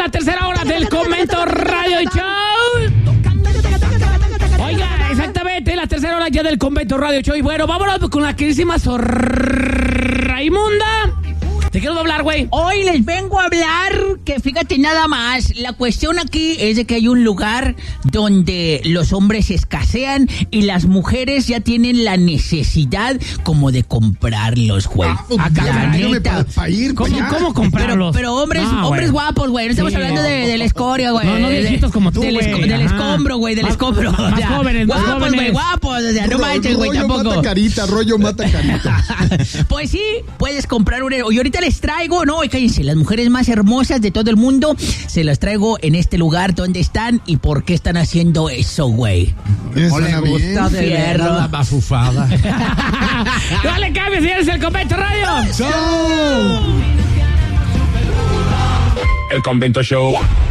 la tercera hora del Convento Radio Show. Oiga, exactamente, la tercera hora ya del Convento Radio Show. Y bueno, vámonos con la queridísima Raimunda. Te quiero doblar, güey. Hoy les vengo a hablar que fíjate nada más. La cuestión aquí es de que hay un lugar donde los hombres escasean y las mujeres ya tienen la necesidad como de comprarlos, güey. ¿Cómo comprarlos? Pero hombres guapos, güey. No estamos hablando de la escoria, güey. No viejitos como tú, Del escombro, güey, del escombro. Más jóvenes, guapos. O sea, no manches, güey, tampoco. Rollo mata carita. Pues sí, puedes comprar un... Y ahorita les traigo, no, cállense, las mujeres más hermosas de todo el mundo, se las traigo en este lugar donde están y por qué están haciendo eso, güey. No le gusta de verlo. la bafufada. Dale, cambio, señores, el Convento Radio. ¡Show! El Convento Show.